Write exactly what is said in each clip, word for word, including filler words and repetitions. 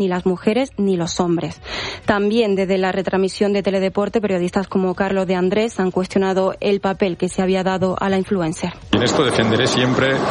ni las mujeres ni los hombres. También desde la retransmisión de Teledeporte, periodistas como Carlos de Andrés han cuestionado el papel que se había dado a la influencer. En esto defenderé siempre eh,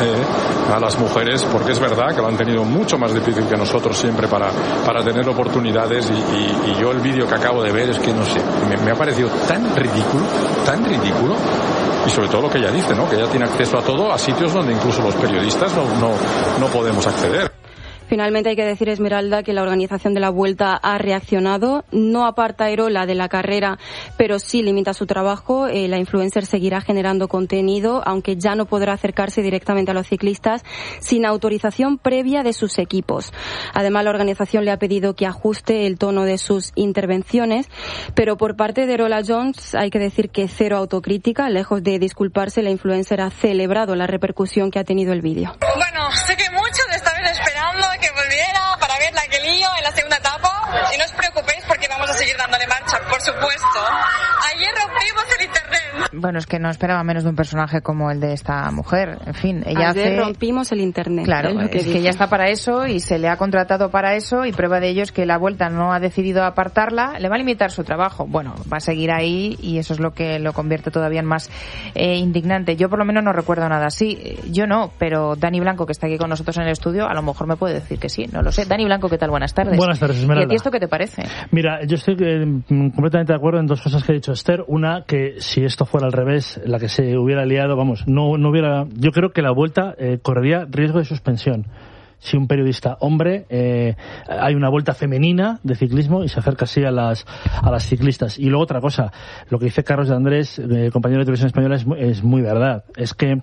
a las mujeres, porque es verdad que lo han tenido mucho más difícil que nosotros siempre para, para tener oportunidades y, y, y yo el vídeo que acabo de ver es que no sé, me, me ha parecido tan ridículo, tan ridículo. Y sobre todo lo que ella dice, ¿no? Que ella tiene acceso a todo, a sitios donde incluso los periodistas no, no, no podemos acceder. Finalmente hay que decir, Esmeralda, que la organización de la Vuelta ha reaccionado. No aparta a Erola de la carrera, pero sí limita su trabajo. Eh, la influencer seguirá generando contenido, aunque ya no podrá acercarse directamente a los ciclistas sin autorización previa de sus equipos. Además, la organización le ha pedido que ajuste el tono de sus intervenciones, pero por parte de Erola Jones hay que decir que cero autocrítica. Lejos de disculparse, la influencer ha celebrado la repercusión que ha tenido el vídeo. Bueno, sé que muchos estaban esperando que volviera para ver la que lío en la segunda etapa y no os preocupéis porque vamos a seguir dándole marcha, por supuesto. Ayer rompimos el internet. Bueno, es que no esperaba menos de un personaje como el de esta mujer. En fin, ella Ayer hace... rompimos el internet. Claro, es, es que, que ella está para eso y se le ha contratado para eso y prueba de ello es que la Vuelta no ha decidido apartarla, le va a limitar su trabajo. Bueno, va a seguir ahí y eso es lo que lo convierte todavía en más eh, indignante. Yo por lo menos no recuerdo nada así. Yo no, pero Dani Blanco, que está aquí con nosotros en el estudio, a lo mejor me puede decir que sí, no lo sé. Dani Blanco, ¿qué tal? Buenas tardes. Buenas tardes, Esmeralda. ¿Y a ti esto qué te parece? Mira, yo estoy eh, completamente de acuerdo en dos cosas que ha dicho Esther. Una, que si esto fuera al revés, la que se hubiera liado, vamos, no, no hubiera... Yo creo que la Vuelta eh, correría riesgo de suspensión. Si un periodista hombre, eh, hay una vuelta femenina de ciclismo y se acerca así a las a las ciclistas. Y luego otra cosa, lo que dice Carlos de Andrés, eh, compañero de Televisión Española, es, es muy verdad. Es que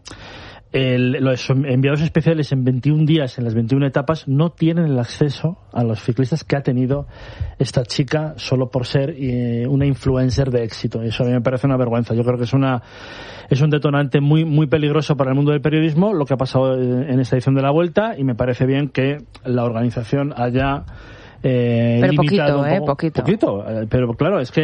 El, los enviados especiales en veintiún días, en las veintiuna etapas, no tienen el acceso a los ciclistas que ha tenido esta chica solo por ser eh, una influencer de éxito. Eso a mí me parece una vergüenza. Yo creo que es una es un detonante muy muy peligroso para el mundo del periodismo lo que ha pasado en esta edición de la Vuelta, y me parece bien que la organización haya Eh, pero limitado poquito, un eh, poco, poquito. poquito. Pero claro, es que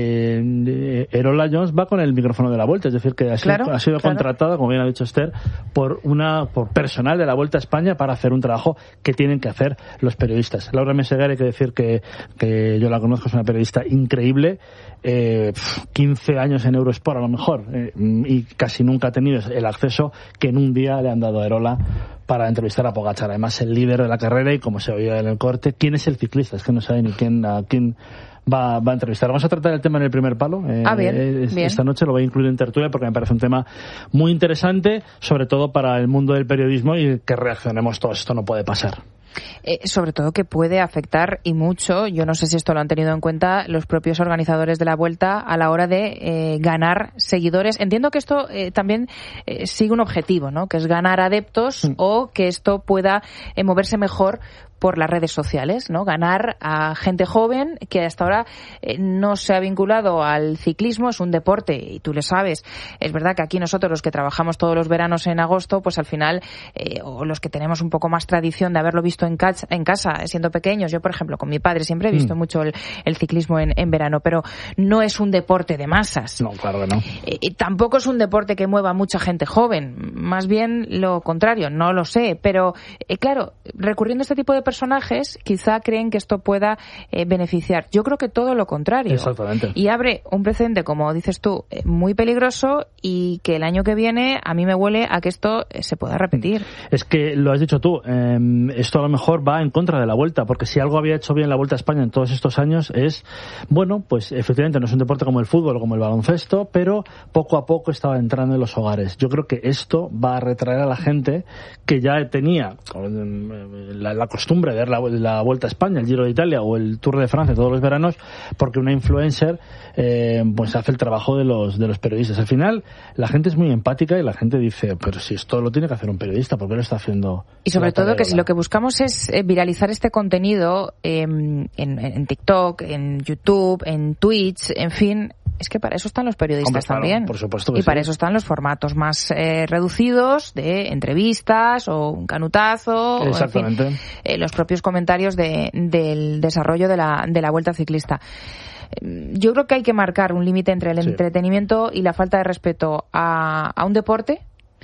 eh, Erola Jones va con el micrófono de la Vuelta, es decir, que ha sido, claro, ha sido claro. contratada, como bien ha dicho Esther, por una por personal de la Vuelta a España para hacer un trabajo que tienen que hacer los periodistas. Laura Meseguer, hay que decir que, que yo la conozco, es una periodista increíble, eh, quince años en Eurosport a lo mejor, eh, y casi nunca ha tenido el acceso que en un día le han dado a Erola para entrevistar a Pogačar, además el líder de la carrera, y como se oía en el corte, ¿quién es el ciclista? Es que no sabe ni quién a quién va, va a entrevistar. Vamos a tratar el tema en el primer palo. Eh, ah, bien, eh, bien. Esta noche lo voy a incluir en tertulia porque me parece un tema muy interesante, sobre todo para el mundo del periodismo, y que reaccionemos todos. Esto no puede pasar. Eh, sobre todo que puede afectar y mucho, yo no sé si esto lo han tenido en cuenta los propios organizadores de la Vuelta a la hora de eh, ganar seguidores. Entiendo que esto eh, también eh, sigue un objetivo, ¿no? Que es ganar adeptos mm. o que esto pueda eh, moverse mejor por las redes sociales, ¿no? Ganar a gente joven que hasta ahora eh, no se ha vinculado al ciclismo, es un deporte y tú lo sabes. Es verdad que aquí nosotros los que trabajamos todos los veranos en agosto, pues al final, eh, o los que tenemos un poco más tradición de haberlo visto en casa, en casa siendo pequeños, yo por ejemplo con mi padre siempre he visto mm. mucho el, el ciclismo en, en verano, pero no es un deporte de masas. No, claro que no. Eh, tampoco es un deporte que mueva a mucha gente joven, más bien lo contrario, no lo sé, pero eh, claro, recurriendo a este tipo de personajes, quizá creen que esto pueda eh, beneficiar. Yo creo que todo lo contrario. Exactamente. Y abre un precedente, como dices tú, eh, muy peligroso, y que el año que viene a mí me huele a que esto eh, se pueda repetir. Es que lo has dicho tú, eh, esto a lo mejor va en contra de la Vuelta, porque si algo había hecho bien la Vuelta a España en todos estos años es, bueno, pues efectivamente no es un deporte como el fútbol o como el baloncesto, pero poco a poco estaba entrando en los hogares. Yo creo que esto va a retraer a la gente que ya tenía la, la costumbre de ver la, la Vuelta a España, el Giro de Italia o el Tour de Francia todos los veranos, porque una influencer eh, pues hace el trabajo de los de los periodistas. Al final la gente es muy empática y la gente dice, pero si esto lo tiene que hacer un periodista, ¿por qué lo está haciendo? Y sobre todo que si lo que buscamos es eh, viralizar este contenido eh, en, en TikTok, en YouTube, en Twitch, en fin, es que para eso están los periodistas. Hombre, claro, también. Por supuesto que y sí. Para eso están los formatos más eh, reducidos de entrevistas o un canutazo. Exactamente. O, en fin, eh, los propios comentarios de, del desarrollo de la, de la Vuelta Ciclista. Yo creo que hay que marcar un límite entre el sí. entretenimiento y la falta de respeto a, a un deporte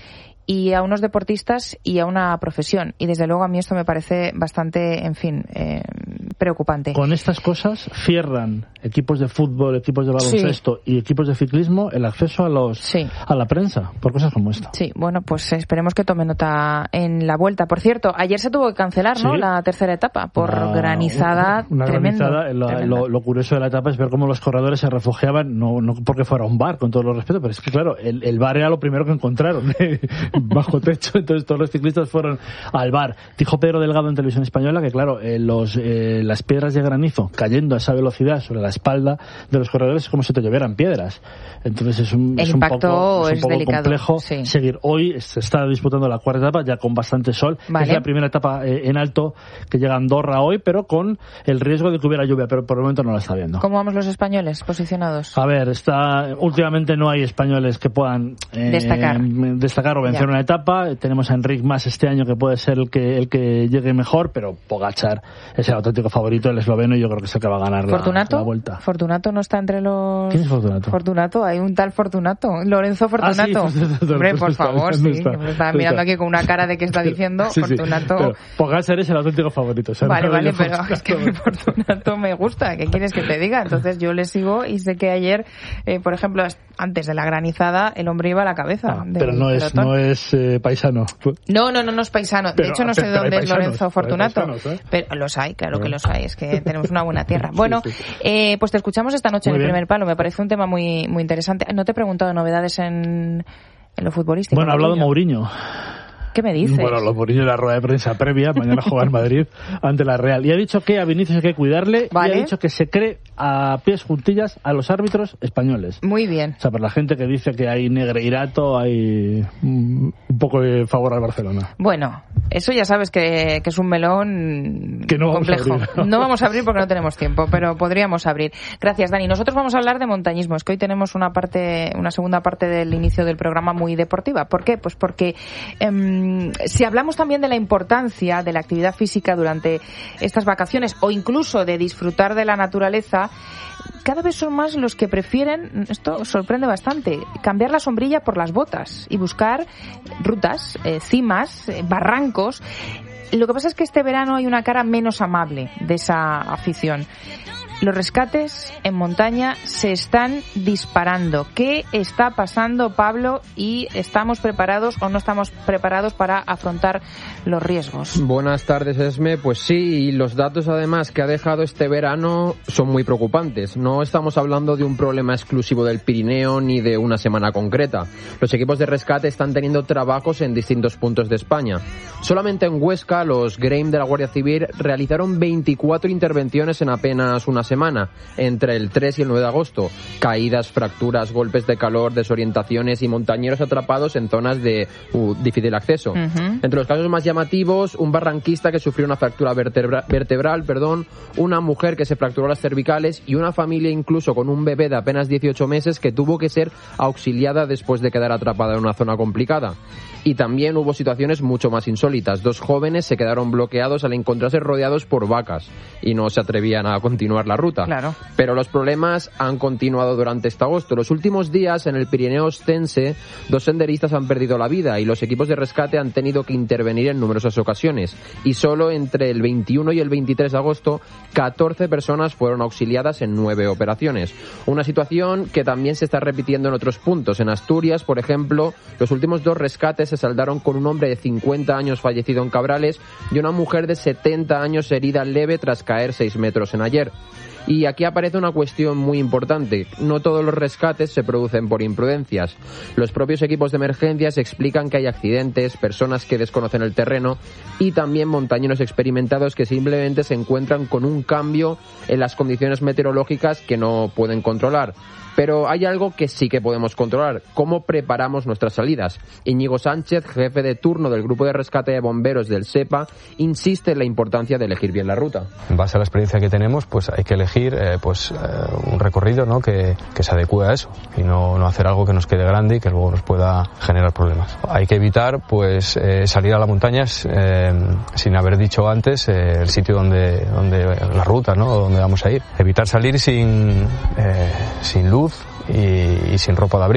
y a unos deportistas y a una profesión. Y desde luego a mí esto me parece bastante, en fin, eh, preocupante. Con estas cosas cierran equipos de fútbol, equipos de baloncesto sí. y equipos de ciclismo el acceso a los sí. a la prensa por cosas como esta. Sí, bueno, pues esperemos que tome nota en la vuelta. Por cierto, ayer se tuvo que cancelar, ¿no? Sí. La tercera etapa por una, granizada una, una tremendo. Granizada, lo, lo, lo curioso de la etapa es ver cómo los corredores se refugiaban, no, no porque fuera un bar, con todo los respeto, pero es que claro, el, el bar era lo primero que encontraron, ¿eh? Bajo techo, entonces todos los ciclistas fueron al bar. Dijo Pedro Delgado en Televisión Española que claro, eh, los eh, las piedras de granizo cayendo a esa velocidad sobre la espalda de los corredores es como si te llovieran piedras. Entonces es un, el es un poco, es un poco delicado, complejo sí. seguir. Hoy se está disputando la cuarta etapa ya con bastante sol. Vale. Es la primera etapa eh, en alto que llega a Andorra hoy, pero con el riesgo de que hubiera lluvia, pero por el momento no la está viendo. ¿Cómo vamos los españoles posicionados? A ver, está últimamente no hay españoles que puedan eh, destacar. destacar o vencer ya. una etapa. Tenemos a Enric Mas este año que puede ser el que el que llegue mejor, pero Pogačar es el auténtico favorito, el esloveno, y yo creo que es el que va a ganar la, la vuelta. Fortunato no está entre los... ¿Quién es Fortunato? Fortunato, hay un tal Fortunato, Lorenzo Fortunato. Ah, sí, Fortunato. Hombre, por favor, sí, está, me estaba mirando aquí con una cara de que está diciendo sí, Fortunato. Sí, Pogačar es el auténtico favorito. O sea, vale, no vale, pero es que Fortunato me gusta, ¿qué quieres que te diga? Entonces yo le sigo y sé que ayer, eh, por ejemplo, antes de la granizada, el hombre iba a la cabeza. Ah, pero no es, no es eh, paisano. No, no, no, no es paisano. Pero, de hecho, no sé de dónde es Lorenzo Fortunato. Pero, paisanos, ¿eh? pero los hay, claro que los hay. Es que tenemos una buena tierra. Bueno, sí, sí. Eh, pues te escuchamos esta noche muy en el bien. Primer Palo. Me parece un tema muy muy interesante. No te he preguntado novedades en, en lo futbolístico. Bueno, ha hablado Mourinho. ¿Qué me dices? Bueno, lo Mourinho en la rueda de prensa previa, mañana juega en Madrid ante la Real. Y ha dicho que a Vinicius hay que cuidarle, vale. y ha dicho que se cree a pies juntillas a los árbitros españoles. Muy bien. O sea, por la gente que dice que hay negreirato, hay un poco de favor al Barcelona. Bueno, eso ya sabes que, que es un melón que no complejo. Vamos a abrir, ¿no? no vamos a abrir porque no tenemos tiempo, pero podríamos abrir. Gracias, Dani. Nosotros vamos a hablar de montañismo. Es que hoy tenemos una parte, una segunda parte del inicio del programa muy deportiva. ¿Por qué? Pues porque... Eh, si hablamos también de la importancia de la actividad física durante estas vacaciones o incluso de disfrutar de la naturaleza, cada vez son más los que prefieren, esto sorprende bastante, cambiar la sombrilla por las botas y buscar rutas, eh, cimas, eh, barrancos. Lo que pasa es que este verano hay una cara menos amable de esa afición. Los rescates en montaña se están disparando. ¿Qué está pasando, Pablo? ¿Y estamos preparados o no estamos preparados para afrontar los riesgos? Buenas tardes, Esme. Pues sí, y los datos además que ha dejado este verano son muy preocupantes. No estamos hablando de un problema exclusivo del Pirineo ni de una semana concreta. Los equipos de rescate están teniendo trabajos en distintos puntos de España. Solamente en Huesca, los Grame de la Guardia Civil realizaron veinticuatro intervenciones en apenas una semana, entre el tres y el nueve de agosto. Caídas, fracturas, golpes de calor, desorientaciones y montañeros atrapados en zonas de uh, difícil acceso. Uh-huh. Entre los casos más llamativos, un barranquista que sufrió una fractura vertebra- vertebral, perdón, una mujer que se fracturó las cervicales y una familia incluso con un bebé de apenas dieciocho meses que tuvo que ser auxiliada después de quedar atrapada en una zona complicada. Y también hubo situaciones mucho más insólitas. Dos jóvenes se quedaron bloqueados al encontrarse rodeados por vacas y no se atrevían a continuar la ruta. Claro. Pero los problemas han continuado durante este agosto. Los últimos días en el Pirineo Ostense, dos senderistas han perdido la vida y los equipos de rescate han tenido que intervenir en numerosas ocasiones. Y solo entre el veintiuno y el veintitrés de agosto, catorce personas fueron auxiliadas en nueve operaciones. Una situación que también se está repitiendo en otros puntos. En Asturias, por ejemplo, los últimos dos rescates se saldaron con un hombre de cincuenta años fallecido en Cabrales y una mujer de setenta años herida leve tras caer seis metros en Ayer. Y aquí aparece una cuestión muy importante. No todos los rescates se producen por imprudencias. Los propios equipos de emergencias explican que hay accidentes, personas que desconocen el terreno y también montañeros experimentados que simplemente se encuentran con un cambio en las condiciones meteorológicas que no pueden controlar. Pero hay algo que sí que podemos controlar: cómo preparamos nuestras salidas. Íñigo Sánchez, jefe de turno del Grupo de Rescate de Bomberos del SEPA, insiste en la importancia de elegir bien la ruta. En base a la experiencia que tenemos, pues hay que elegir eh, pues eh, un recorrido, ¿no?, que, que se adecue a eso y no, no hacer algo que nos quede grande y que luego nos pueda generar problemas. Hay que evitar pues eh, salir a las montañas eh, sin haber dicho antes eh, el sitio donde, donde la ruta, ¿no?, donde vamos a ir. Evitar salir sin, eh, sin luz Y, y sin ropa de abrigo.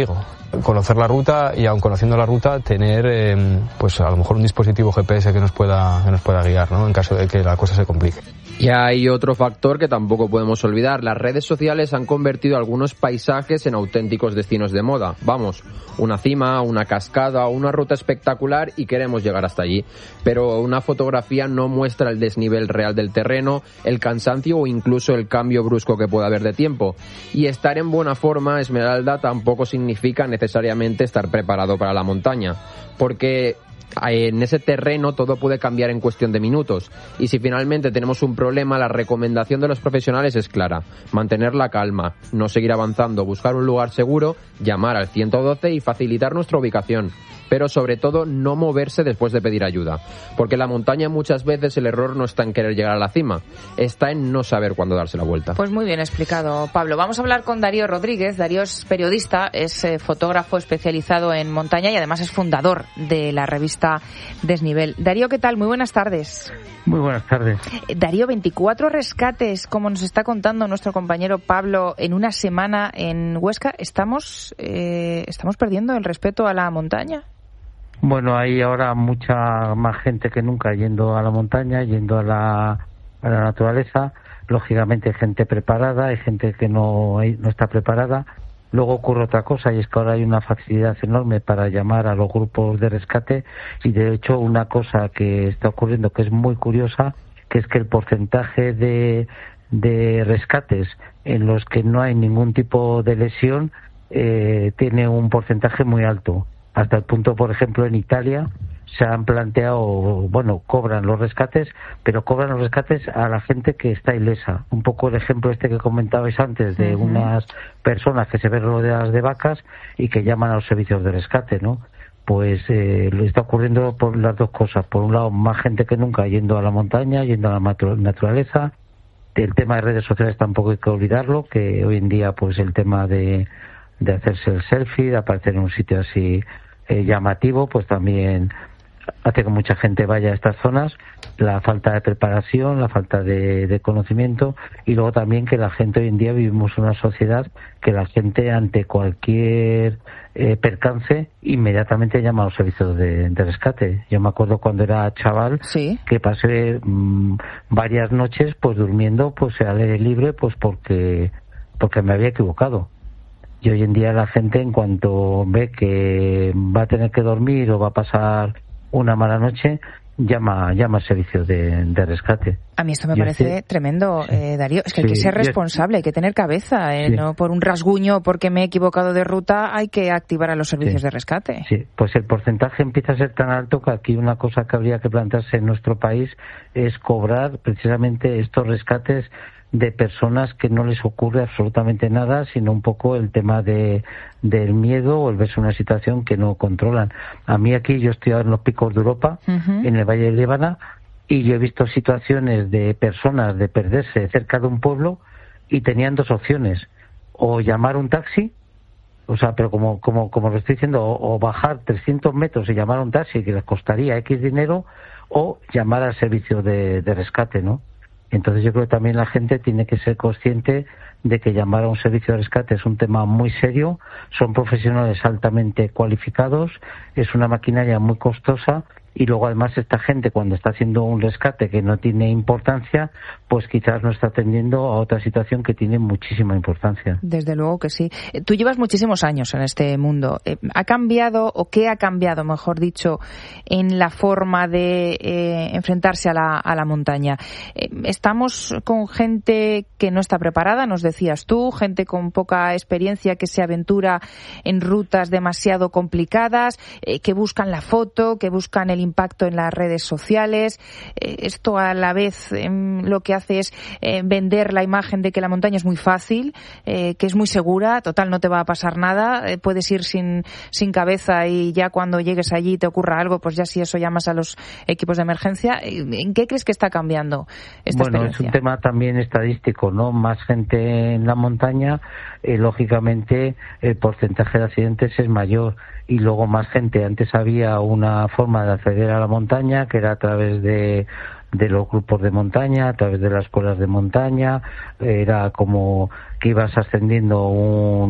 conocer la ruta y, aun conociendo la ruta, tener eh, pues a lo mejor un dispositivo G P S que nos pueda que nos pueda guiar, ¿no?, en caso de que la cosa se complique. Y hay otro factor que tampoco podemos olvidar. Las redes sociales han convertido algunos paisajes en auténticos destinos de moda. Vamos, una cima, una cascada, una ruta espectacular y queremos llegar hasta allí. Pero una fotografía no muestra el desnivel real del terreno, el cansancio o incluso el cambio brusco que pueda haber de tiempo. Y estar en buena forma, Esmeralda, tampoco significa necesariamente estar preparado para la montaña. Porque en ese terreno todo puede cambiar en cuestión de minutos, y si finalmente tenemos un problema, la recomendación de los profesionales es clara: mantener la calma, no seguir avanzando, buscar un lugar seguro, llamar al ciento doce y facilitar nuestra ubicación, pero sobre todo no moverse después de pedir ayuda, porque en la montaña muchas veces el error no está en querer llegar a la cima, está en no saber cuándo darse la vuelta. Pues muy bien explicado, Pablo. Vamos a hablar con Darío Rodríguez. Darío es periodista, es eh, fotógrafo especializado en montaña y además es fundador de la revista Desnivel. Darío, ¿qué tal? Muy buenas tardes. Muy buenas tardes. Darío, veinticuatro rescates, como nos está contando nuestro compañero Pablo, en una semana en Huesca. ¿Estamos, eh, estamos perdiendo el respeto a la montaña? Bueno, hay ahora mucha más gente que nunca yendo a la montaña, yendo a la, a la naturaleza. Lógicamente hay gente preparada, hay gente que no, hay, no está preparada. Luego ocurre otra cosa, y es que ahora hay una facilidad enorme para llamar a los grupos de rescate, y de hecho una cosa que está ocurriendo que es muy curiosa, que es que el porcentaje de, de rescates en los que no hay ningún tipo de lesión eh, tiene un porcentaje muy alto. Hasta el punto, por ejemplo, en Italia se han planteado, bueno, cobran los rescates, pero cobran los rescates a la gente que está ilesa. Un poco el ejemplo este que comentabais antes de uh-huh. unas personas que se ven rodeadas de vacas y que llaman a los servicios de rescate, ¿no? Pues eh, le está ocurriendo por las dos cosas. Por un lado, más gente que nunca yendo a la montaña, yendo a la naturaleza. El tema de redes sociales tampoco hay que olvidarlo, que hoy en día pues el tema de, de hacerse el selfie, de aparecer en un sitio así eh, llamativo, pues también hace que mucha gente vaya a estas zonas. La falta de preparación, la falta de, de conocimiento, y luego también que la gente hoy en día vivimos en una sociedad que la gente ante cualquier eh, percance inmediatamente llama a los servicios de, de rescate. Yo me acuerdo cuando era chaval ¿Sí? que pasé mmm, varias noches pues durmiendo pues al aire libre pues porque porque me había equivocado. Y hoy en día la gente, en cuanto ve que va a tener que dormir o va a pasar una mala noche, llama llama al servicio de, de rescate. A mí esto me yo parece sí. tremendo, sí. eh, Darío. Es que hay sí. que ser responsable, hay que tener cabeza. Eh, sí. No por un rasguño, porque me he equivocado de ruta, hay que activar a los servicios sí. de rescate. Sí, pues el porcentaje empieza a ser tan alto que aquí una cosa que habría que plantearse en nuestro país es cobrar precisamente estos rescates de personas que no les ocurre absolutamente nada, sino un poco el tema de del miedo o el verse en una situación que no controlan. A mí aquí, yo estoy en los picos de Europa, uh-huh. en el Valle del Líbana, y yo he visto situaciones de personas de perderse cerca de un pueblo y tenían dos opciones: o llamar un taxi, o sea, pero como como como lo estoy diciendo, o, o bajar trescientos metros y llamar un taxi que les costaría X dinero, o llamar al servicio de, de rescate, ¿no? Entonces yo creo que también la gente tiene que ser consciente de que llamar a un servicio de rescate es un tema muy serio, son profesionales altamente cualificados, es una maquinaria muy costosa, y luego además esta gente, cuando está haciendo un rescate que no tiene importancia, pues quizás no está atendiendo a otra situación que tiene muchísima importancia. Desde luego que sí. Tú llevas muchísimos años en este mundo. ¿Ha cambiado, o qué ha cambiado, mejor dicho, en la forma de eh, enfrentarse a la, a la montaña? Eh, estamos con gente que no está preparada, nos decías tú, gente con poca experiencia que se aventura en rutas demasiado complicadas, eh, que buscan la foto, que buscan el impacto en las redes sociales. Eh, esto a la vez eh, lo que hace es eh, vender la imagen de que la montaña es muy fácil, eh, que es muy segura, total no te va a pasar nada, eh, puedes ir sin sin cabeza y ya cuando llegues allí te ocurra algo, pues ya si eso llamas a los equipos de emergencia. ¿En qué crees que está cambiando esta bueno, experiencia? Es un tema también estadístico, ¿no? Más gente en la montaña, eh, lógicamente el porcentaje de accidentes es mayor, y luego más gente. Antes había una forma de acceder a la montaña que era a través de de los grupos de montaña, a través de las escuelas de montaña, era como que ibas ascendiendo un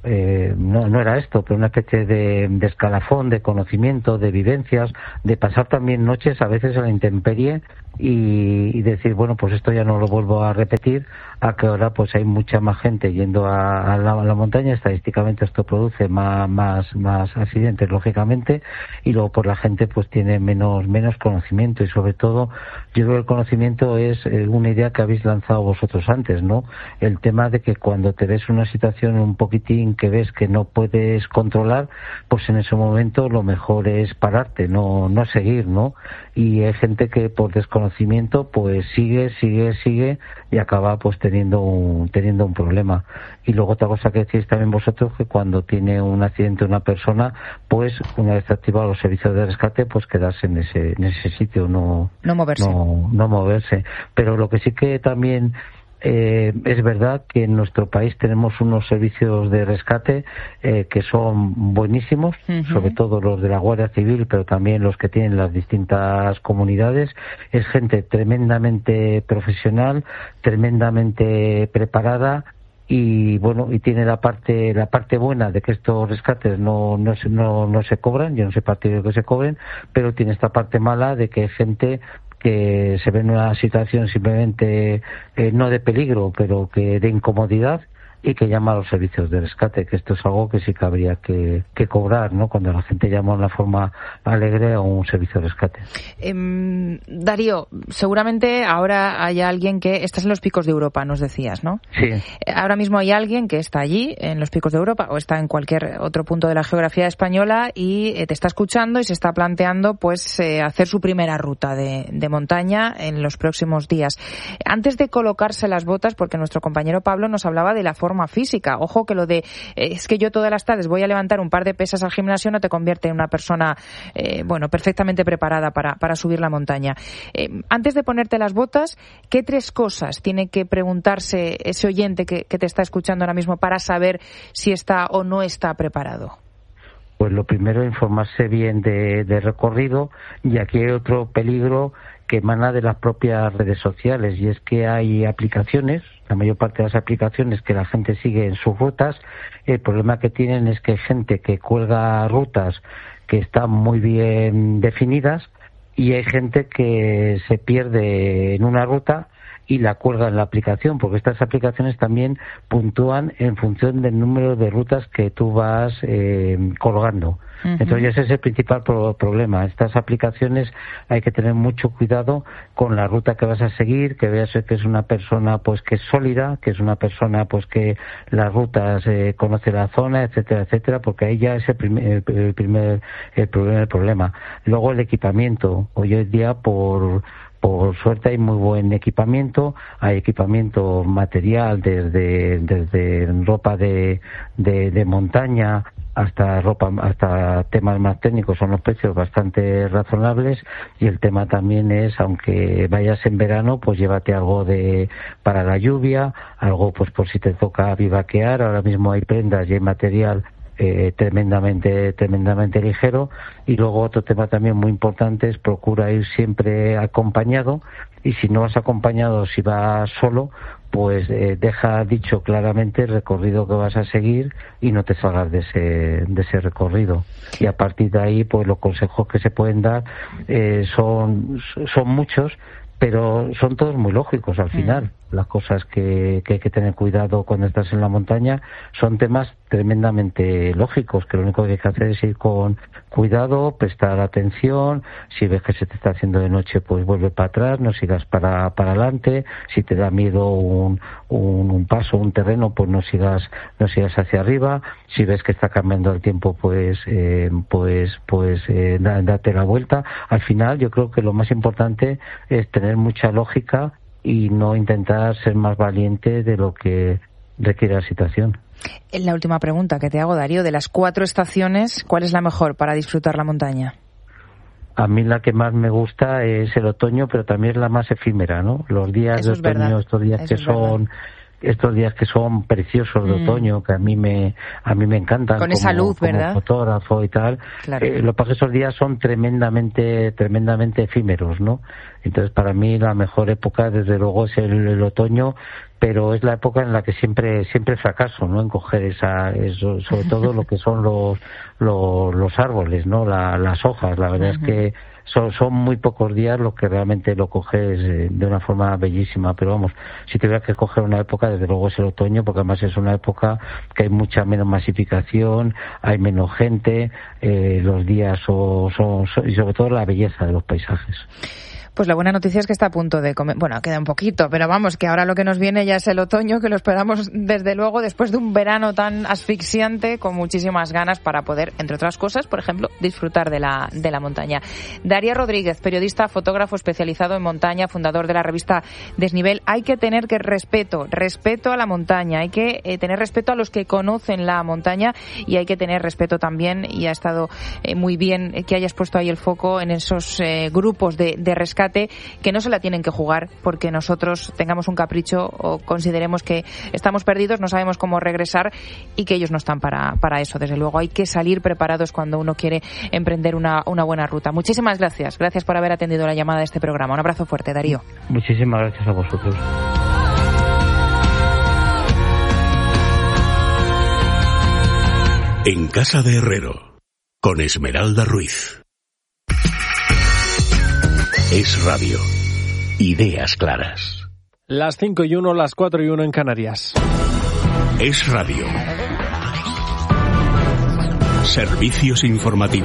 eh, no, no era esto, pero una especie de, de escalafón, de conocimiento, de vivencias, de pasar también noches a veces a la intemperie y, y decir, bueno, pues esto ya no lo vuelvo a repetir, a que ahora pues hay mucha más gente yendo a, a, la, a la montaña. Estadísticamente esto produce más, más, más accidentes, lógicamente, y luego por la gente pues tiene menos, menos conocimiento, y sobre todo yo creo que el conocimiento es eh, una idea que habéis lanzado vosotros antes, ¿no? El tema de que cuando te ves una situación un poquitín que ves que no puedes controlar, pues en ese momento lo mejor es pararte, no, no seguir, ¿no? Y hay gente que por desconocimiento pues sigue, sigue, sigue y acaba pues teniendo un, teniendo un problema. Y luego otra cosa que decís también vosotros, que cuando tiene un accidente una persona, pues una vez activados los servicios de rescate, pues quedarse en ese, en ese sitio, no, no moverse. No, no moverse. Pero lo que sí que también Eh, es verdad que en nuestro país tenemos unos servicios de rescate eh, que son buenísimos, uh-huh. sobre todo los de la Guardia Civil, pero también los que tienen las distintas comunidades. Es gente tremendamente profesional, tremendamente preparada, y bueno, y tiene la parte la parte buena de que estos rescates no no se, no, no se cobran. Yo no soy partidario de que se cobren, pero tiene esta parte mala de que hay gente que se ve en una situación simplemente eh, no de peligro, pero que de incomodidad, y que llama a los servicios de rescate, que esto es algo que sí que habría que, que cobrar, ¿no? Cuando la gente llama de una forma alegre a un servicio de rescate. Eh, Darío, seguramente ahora hay alguien que... Estás en los Picos de Europa, nos decías, ¿no? Sí. Ahora mismo hay alguien que está allí, en los Picos de Europa, o está en cualquier otro punto de la geografía española, y eh, te está escuchando y se está planteando pues eh, hacer su primera ruta de, de montaña en los próximos días. Antes de colocarse las botas, porque nuestro compañero Pablo nos hablaba de la forma física. Ojo que lo de eh, es que yo todas las tardes voy a levantar un par de pesas al gimnasio no te convierte en una persona eh, bueno, perfectamente preparada para, para subir la montaña. Eh, antes de ponerte las botas, ¿qué tres cosas tiene que preguntarse ese oyente que, que te está escuchando ahora mismo para saber si está o no está preparado? Pues lo primero, informarse bien de, de recorrido, y aquí hay otro peligro que emana de las propias redes sociales, y es que hay aplicaciones, la mayor parte de las aplicaciones que la gente sigue en sus rutas. El problema que tienen es que hay gente que cuelga rutas que están muy bien definidas, y hay gente que se pierde en una ruta y la cuelga en la aplicación, porque estas aplicaciones también puntúan en función del número de rutas que tú vas eh, colgando. Uh-huh. Entonces ese es el principal pro- problema. Estas aplicaciones hay que tener mucho cuidado con la ruta que vas a seguir, que veas que es una persona pues que es sólida, que es una persona pues que las rutas eh, conoce la zona, etcétera, etcétera, porque ahí ya es el primer, el, el primer el problema, el problema. Luego el equipamiento. Hoy en día por Por suerte hay muy buen equipamiento, hay equipamiento material desde desde ropa de, de, de montaña hasta ropa, hasta temas más técnicos, son los precios bastante razonables, y el tema también es, aunque vayas en verano, pues llévate algo de para la lluvia, algo pues por si te toca bivaquear. Ahora mismo hay prendas y hay material Eh, tremendamente tremendamente ligero. Y luego otro tema también muy importante es procura ir siempre acompañado, y si no vas acompañado, si vas solo, pues eh, deja dicho claramente el recorrido que vas a seguir y no te salgas de ese de ese recorrido. Y a partir de ahí, pues los consejos que se pueden dar eh, son son muchos, pero son todos muy lógicos al final. Mm. Las cosas que, que hay que tener cuidado cuando estás en la montaña son temas tremendamente lógicos, que lo único que hay que hacer es ir con cuidado, prestar atención. Si ves que se te está haciendo de noche, pues vuelve para atrás, no sigas para para adelante. Si te da miedo un, un, un paso, un terreno, pues no sigas no sigas hacia arriba. Si ves que está cambiando el tiempo, pues eh, pues pues eh, date la vuelta. Al final, yo creo que lo más importante es tener mucha lógica y no intentar ser más valiente de lo que requiere la situación. La última pregunta que te hago, Darío, de las cuatro estaciones, ¿cuál es la mejor para disfrutar la montaña? A mí la que más me gusta es el otoño, pero también es la más efímera, ¿no? Los días Eso de otoño, verdad. estos días Eso que es son verdad. estos días que son preciosos de mm. otoño, que a mí me a mí me encantan. Con como, esa luz, como ¿verdad? Fotógrafo y tal. Claro. Eh, lo que pasa es que esos días son tremendamente tremendamente efímeros, ¿no? Entonces, para mí la mejor época, desde luego, es el, el otoño, pero es la época en la que siempre siempre fracaso, ¿no? En coger esa, eso, sobre todo lo que son los los, los árboles, ¿no? La, las hojas. La verdad uh-huh. es que son, son muy pocos días los que realmente lo coges de una forma bellísima, pero vamos, si tuviera que coger una época, desde luego es el otoño, porque además es una época que hay mucha menos masificación, hay menos gente, eh, los días son, son, son, y sobre todo la belleza de los paisajes. Pues la buena noticia es que está a punto de comer. Bueno, queda un poquito, pero vamos, que ahora lo que nos viene ya es el otoño, que lo esperamos desde luego después de un verano tan asfixiante, con muchísimas ganas para poder, entre otras cosas, por ejemplo, disfrutar de la, de la montaña. Darío Rodríguez, periodista, fotógrafo especializado en montaña, fundador de la revista Desnivel. Hay que tener que respeto, respeto a la montaña, hay que eh, tener respeto a los que conocen la montaña y hay que tener respeto también, y ha estado eh, muy bien eh, que hayas puesto ahí el foco en esos eh, grupos de, de rescate que no se la tienen que jugar porque nosotros tengamos un capricho o consideremos que estamos perdidos, no sabemos cómo regresar y que ellos no están para, para eso. Desde luego hay que salir preparados cuando uno quiere emprender una, una buena ruta. Muchísimas gracias. Gracias por haber atendido la llamada de este programa. Un abrazo fuerte, Darío. Muchísimas gracias a vosotros. En Casa de Herrero, con Esmeralda Ruiz. Es Radio. Ideas claras. Las cinco y uno, las cuatro y uno en Canarias. Es Radio. Servicios informativos.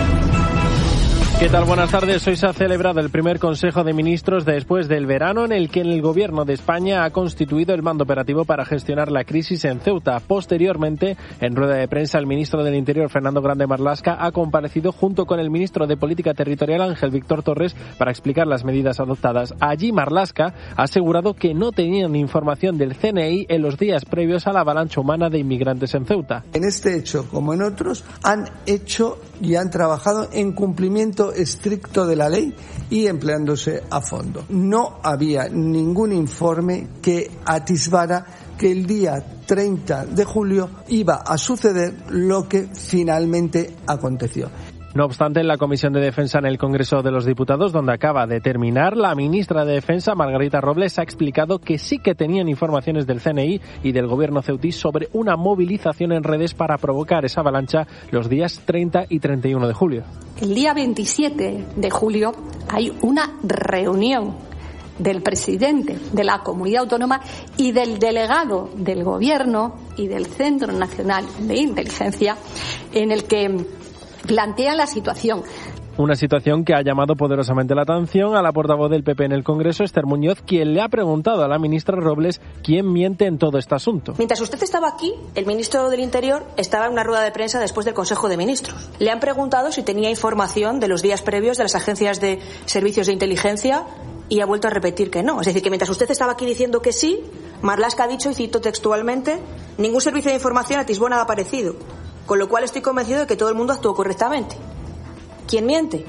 ¿Qué tal? Buenas tardes. Hoy se ha celebrado el primer Consejo de Ministros después del verano, en el que el Gobierno de España ha constituido el mando operativo para gestionar la crisis en Ceuta. Posteriormente, en rueda de prensa, el ministro del Interior, Fernando Grande Marlaska, ha comparecido junto con el ministro de Política Territorial, Ángel Víctor Torres, para explicar las medidas adoptadas. Allí, Marlaska ha asegurado que no tenían información del C N I en los días previos a la avalancha humana de inmigrantes en Ceuta. En este hecho, como en otros, han hecho y han trabajado en cumplimiento estricto de la ley y empleándose a fondo. No había ningún informe que atisbara que el día treinta de julio iba a suceder lo que finalmente aconteció. No obstante, en la Comisión de Defensa en el Congreso de los Diputados, donde acaba de terminar, la ministra de Defensa, Margarita Robles, ha explicado que sí que tenían informaciones del C N I y del Gobierno ceutí sobre una movilización en redes para provocar esa avalancha los días treinta y treinta y uno de julio. El día veintisiete de julio hay una reunión del presidente de la comunidad autónoma y del delegado del Gobierno y del Centro Nacional de Inteligencia, en el que plantean la situación. Una situación que ha llamado poderosamente la atención a la portavoz del P P en el Congreso, Esther Muñoz, quien le ha preguntado a la ministra Robles quién miente en todo este asunto. Mientras usted estaba aquí, el ministro del Interior estaba en una rueda de prensa después del Consejo de Ministros. Le han preguntado si tenía información de los días previos de las agencias de servicios de inteligencia y ha vuelto a repetir que no. Es decir, que mientras usted estaba aquí diciendo que sí, Marlaska ha dicho, y cito textualmente, ningún servicio de información atisbó nada parecido. Con lo cual estoy convencido de que todo el mundo actuó correctamente. ¿Quién miente?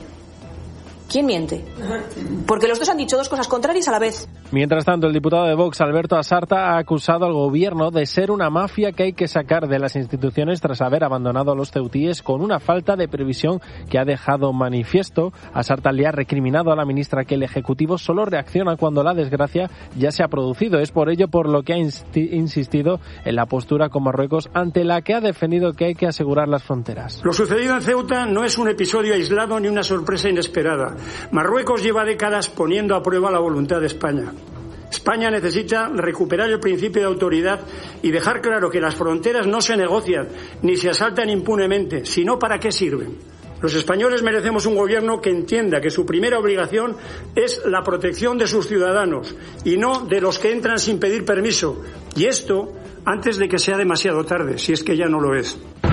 ¿Quién miente? Porque los dos han dicho dos cosas contrarias a la vez. Mientras tanto, el diputado de Vox, Alberto Asarta, ha acusado al gobierno de ser una mafia que hay que sacar de las instituciones tras haber abandonado a los ceutíes con una falta de previsión que ha dejado manifiesto. Asarta le ha recriminado a la ministra que el Ejecutivo solo reacciona cuando la desgracia ya se ha producido. Es por ello por lo que ha insistido en la postura con Marruecos, ante la que ha defendido que hay que asegurar las fronteras. Lo sucedido en Ceuta no es un episodio aislado ni una sorpresa inesperada. Marruecos lleva décadas poniendo a prueba la voluntad de España. España necesita recuperar el principio de autoridad y dejar claro que las fronteras no se negocian ni se asaltan impunemente, sino para qué sirven. Los españoles merecemos un gobierno que entienda que su primera obligación es la protección de sus ciudadanos y no de los que entran sin pedir permiso. Y esto antes de que sea demasiado tarde, si es que ya no lo es.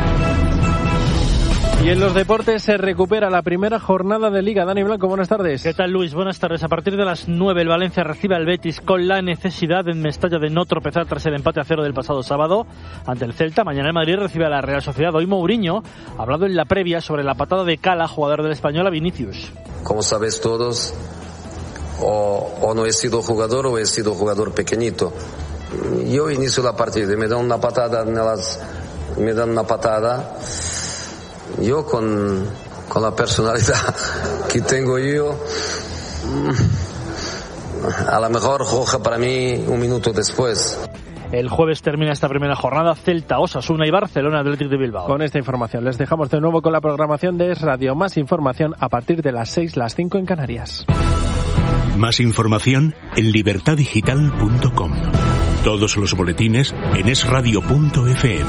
Y en los deportes se recupera la primera jornada de Liga. Dani Blanco, buenas tardes. ¿Qué tal, Luis? Buenas tardes. A partir de las nueve el Valencia recibe al Betis con la necesidad en Mestalla de no tropezar tras el empate a cero del pasado sábado ante el Celta. Mañana el Madrid recibe a la Real Sociedad. Hoy Mourinho ha hablado en la previa sobre la patada de Cala, jugador del Español, a Vinicius. Como sabéis todos, o, o no he sido jugador o he sido jugador pequeñito. Yo inicio la partida y me dan una patada, me dan una patada. Yo con, con la personalidad que tengo yo, a lo mejor juega para mí un minuto después. El jueves termina esta primera jornada Celta, Osasuna y Barcelona Athletic de Bilbao. Con esta información les dejamos de nuevo con la programación de Es Radio. Más información a partir de las seis, las cinco en Canarias. Más información en libertad digital punto com. Todos los boletines en es radio punto efe eme.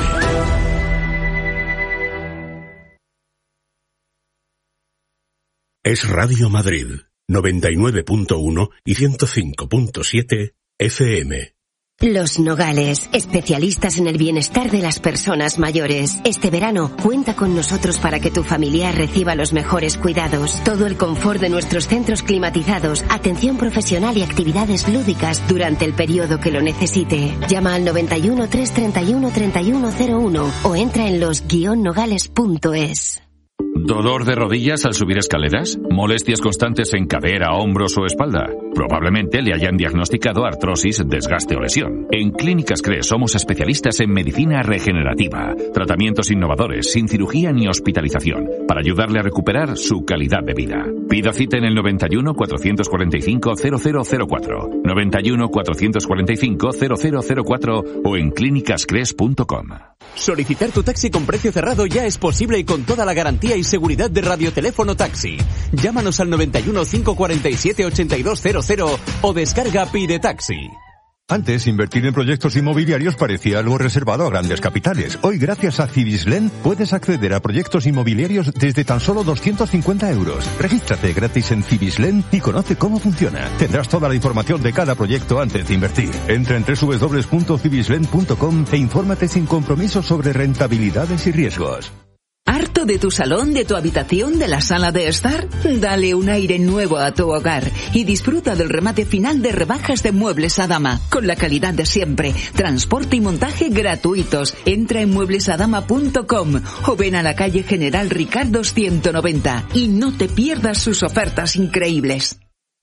Es Radio Madrid, noventa y nueve punto uno y ciento cinco punto siete efe eme. Los Nogales, especialistas en el bienestar de las personas mayores. Este verano, cuenta con nosotros para que tu familiar reciba los mejores cuidados. Todo el confort de nuestros centros climatizados, atención profesional y actividades lúdicas durante el periodo que lo necesite. Llama al noventa y uno, trescientos treinta y uno, treinta y uno cero uno o entra en los guion nogales punto es. ¿Dolor de rodillas al subir escaleras? ¿Molestias constantes en cadera, hombros o espalda? Probablemente le hayan diagnosticado artrosis, desgaste o lesión. En Clínicas C R E somos especialistas en medicina regenerativa, tratamientos innovadores, sin cirugía ni hospitalización, para ayudarle a recuperar su calidad de vida. Pida cita en el noventa y uno, cuatrocientos cuarenta y cinco, cero cero cero cuatro, noventa y uno, cuatrocientos cuarenta y cinco, cero cero cero cuatro o en clínicas cres punto com. Solicitar tu taxi con precio cerrado ya es posible y con toda la garantía y seguridad de Radioteléfono Taxi. Llámanos al noventa y uno, cinco cuarenta y siete, ochenta y dos cero cero o descarga Pide Taxi. Antes, invertir en proyectos inmobiliarios parecía algo reservado a grandes capitales. Hoy, gracias a Cibislen, puedes acceder a proyectos inmobiliarios desde tan solo doscientos cincuenta euros. Regístrate gratis en Cibislen y conoce cómo funciona. Tendrás toda la información de cada proyecto antes de invertir. Entra en doble u doble u doble u punto cibislen punto com e infórmate sin compromiso sobre rentabilidades y riesgos. ¿Harto de tu salón, de tu habitación, de la sala de estar? Dale un aire nuevo a tu hogar y disfruta del remate final de rebajas de Muebles Adama, con la calidad de siempre, transporte y montaje gratuitos. Entra en muebles adama punto com o ven a la calle General Ricardo ciento noventa y no te pierdas sus ofertas increíbles.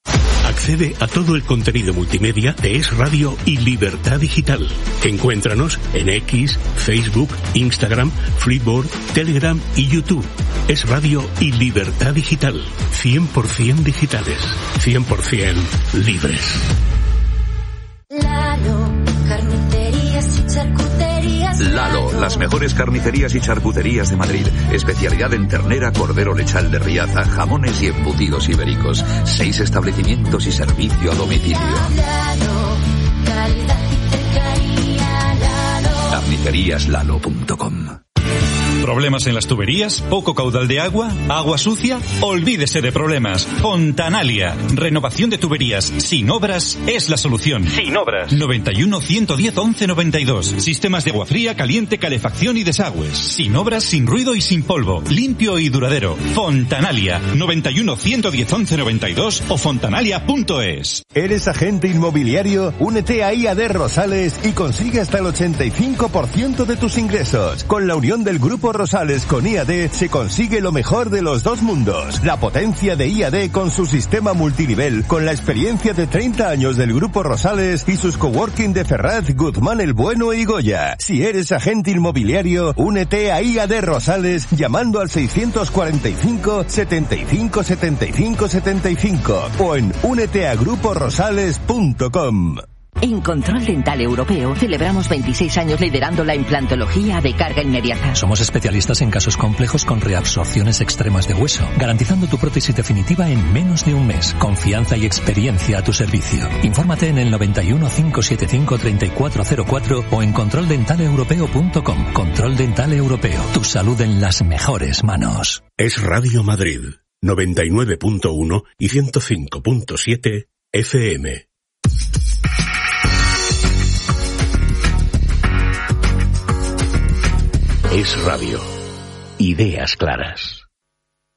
Accede a todo el contenido multimedia de Es Radio y Libertad Digital. Encuéntranos en X, Facebook, Instagram, Flipboard, Telegram y YouTube. Es Radio y Libertad Digital. cien por ciento digitales. cien por ciento libres. Lalo, carnicerías y charcuterías. Lalo, las mejores carnicerías y charcuterías de Madrid. Especialidad en ternera, cordero lechal de Riaza, jamones y embutidos ibéricos. Seis establecimientos y servicio a domicilio. Lalo, calidad y cercanía. Lalo. carnicerías lalo punto com. ¿Problemas en las tuberías? ¿Poco caudal de agua? ¿Agua sucia? Olvídese de problemas. Fontanalia. Renovación de tuberías sin obras es la solución. Sin obras. noventa y uno, ciento diez, once noventa y dos. Sistemas de agua fría, caliente, calefacción y desagües. Sin obras, sin ruido y sin polvo. Limpio y duradero. Fontanalia. noventa y uno, ciento diez, once noventa y dos o fontanalia punto es. ¿Eres agente inmobiliario? Únete a I A D Rosales y consigue hasta el ochenta y cinco por ciento de tus ingresos. Con la unión del Grupo Rosales con I A D se consigue lo mejor de los dos mundos. La potencia de I A D con su sistema multinivel, con la experiencia de treinta años del Grupo Rosales y sus coworking de Ferraz, Guzmán el Bueno y Goya. Si eres agente inmobiliario, únete a I A D Rosales llamando al seiscientos cuarenta y cinco, setenta y cinco, setenta y cinco, setenta y cinco o en únete a grupo rosales punto com. En Control Dental Europeo celebramos veintiséis años liderando la implantología de carga inmediata. Somos especialistas en casos complejos con reabsorciones extremas de hueso, garantizando tu prótesis definitiva en menos de un mes. Confianza y experiencia a tu servicio. Infórmate en el noventa y uno, cinco setenta y cinco, treinta y cuatro cero cuatro o en control dental europeo punto com. Control Dental Europeo. Tu salud en las mejores manos. Es Radio Madrid, noventa y nueve punto uno y ciento cinco punto siete efe eme. Es Radio. Ideas claras.